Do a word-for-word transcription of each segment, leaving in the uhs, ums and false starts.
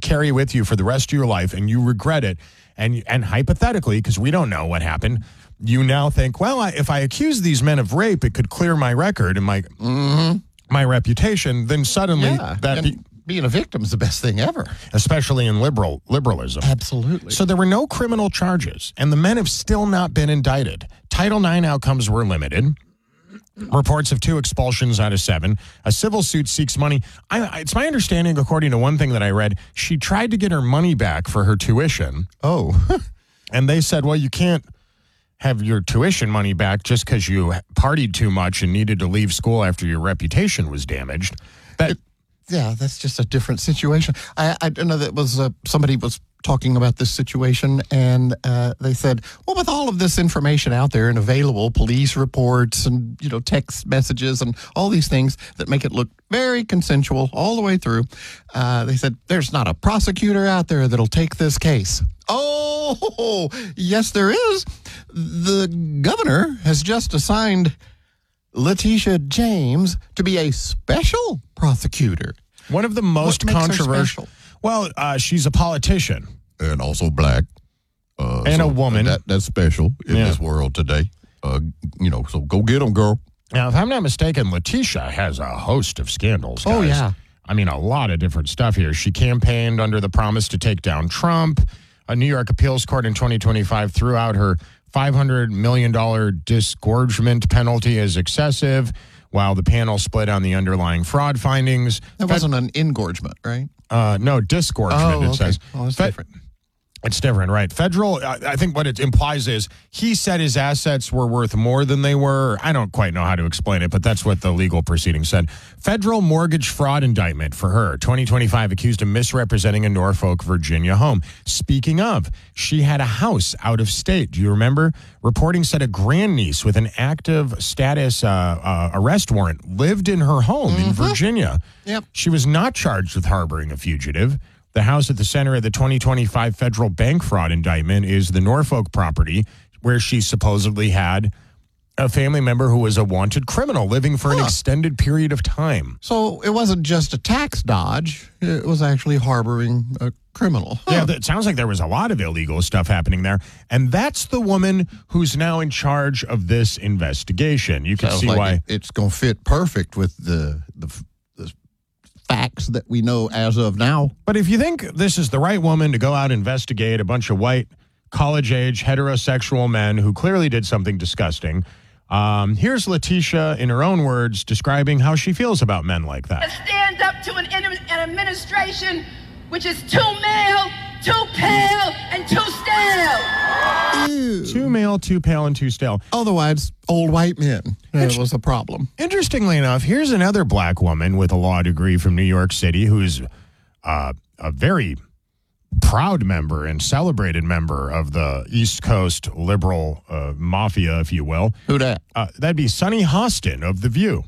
carry with you for the rest of your life and you regret it. And, and hypothetically, because we don't know what happened, you now think, well, I, if I accuse these men of rape, it could clear my record and my mm-hmm. my reputation. Then suddenly yeah, that be, being a victim is the best thing ever, especially in liberal liberalism. Absolutely. So there were no criminal charges, and the men have still not been indicted. Title nine outcomes were limited. Reports of two expulsions out of seven. A civil suit seeks money. I, it's my understanding, according to one thing that I read, she tried to get her money back for her tuition. Oh. And they said, well, you can't have your tuition money back just because you partied too much and needed to leave school after your reputation was damaged. That, it, yeah, that's just a different situation. I, I don't know that was uh, somebody was talking about this situation, and uh, they said, well, with all of this information out there and available, police reports and, you know, text messages and all these things that make it look very consensual all the way through, uh, they said, there's not a prosecutor out there that'll take this case. Oh, yes, there is. The governor has just assigned Letitia James to be a special prosecutor. One of the most controversial. Well, uh, she's a politician. And also black. Uh, and so a woman. That, that's special in yeah. this world today. Uh, you know, so go get them, girl. Now, if I'm not mistaken, Letitia has a host of scandals, guys. Oh, yeah. I mean, a lot of different stuff here. She campaigned under the promise to take down Trump. A New York appeals court in twenty twenty-five threw out her five hundred million dollars disgorgement penalty as excessive, while the panel split on the underlying fraud findings. That wasn't an engorgement, right? Uh, no, disgorgement, oh, it okay. says. Oh, that's Fe- different. It's different, right? Federal, I, I think what it implies is he said his assets were worth more than they were. I don't quite know how to explain it, but that's what the legal proceeding said. Federal mortgage fraud indictment for her, twenty twenty-five, accused of misrepresenting a Norfolk, Virginia home. Speaking of, she had a house out of state. Do you remember? Reporting said a grandniece with an active status uh, uh, arrest warrant lived in her home mm-hmm. in Virginia. Yep. She was not charged with harboring a fugitive. The house at the center of the twenty twenty-five federal bank fraud indictment is the Norfolk property where she supposedly had a family member who was a wanted criminal living for huh. an extended period of time. So it wasn't just a tax dodge. It was actually harboring a criminal. Huh. Yeah, it sounds like there was a lot of illegal stuff happening there. And that's the woman who's now in charge of this investigation. You can sounds see like why. It, it's going to fit perfect with the the facts that we know as of now. But if you think this is the right woman to go out and investigate a bunch of white, college-age, heterosexual men who clearly did something disgusting, um, here's Letitia, in her own words, describing how she feels about men like that. Stand up to an, an administration which is too male, too pale, and too stale. Ew. Too male, too pale, and too stale. Otherwise, old white men. That was a problem. Interestingly enough, here's another black woman with a law degree from New York City who's uh, a very proud member and celebrated member of the East Coast liberal uh, mafia, if you will. Who that? Uh, that'd be Sunny Hostin of The View.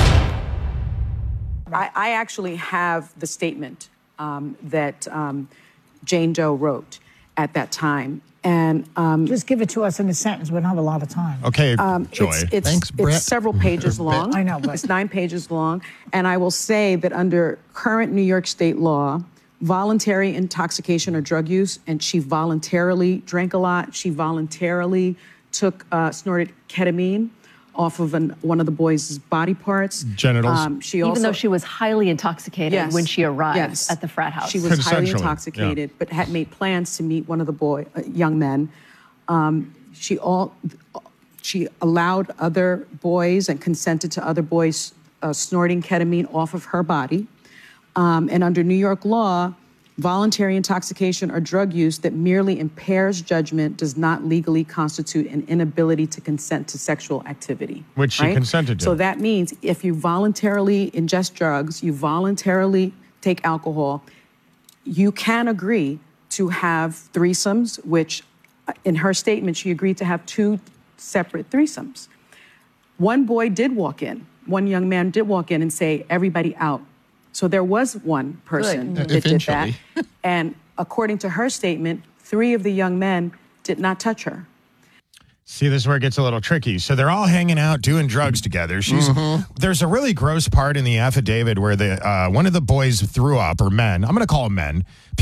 I, I actually have the statement um, that um, Jane Doe wrote at that time. And um, just give it to us in a sentence. We don't have a lot of time. Okay, um, Joy. It's, it's, Thanks, Brett. It's several pages long. I know, but it's nine pages long. And I will say that under current New York State law, voluntary intoxication or drug use, and she voluntarily drank a lot. She voluntarily took uh, snorted ketamine off of an, one of the boys' body parts. Genitals. Um, she Even also, though she was highly intoxicated yes, when she arrived yes. at the frat house. She was highly Consensually, intoxicated, yeah. but had made plans to meet one of the boy, uh, young men. Um, she all, she allowed other boys and consented to other boys uh, snorting ketamine off of her body. Um, and under New York law, voluntary intoxication or drug use that merely impairs judgment does not legally constitute an inability to consent to sexual activity. Which she right? consented to. So that means if you voluntarily ingest drugs, you voluntarily take alcohol, you can agree to have threesomes, which in her statement, she agreed to have two separate threesomes. One boy did walk in, one young man did walk in and say, everybody out. So there was one person Good. that Eventually. did that. And according to her statement, three of the young men did not touch her. See, this is where it gets a little tricky. So they're all hanging out, doing drugs together. She's Mm-hmm. There's a really gross part in the affidavit where the uh, one of the boys threw up, or men. I'm going to call them men.